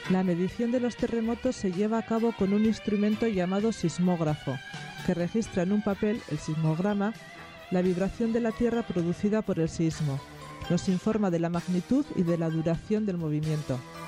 La medición de los terremotos se lleva a cabo con un instrumento llamado sismógrafo, que registra en un papel, el sismograma, la vibración de la Tierra producida por el sismo. Nos informa de la magnitud y de la duración del movimiento.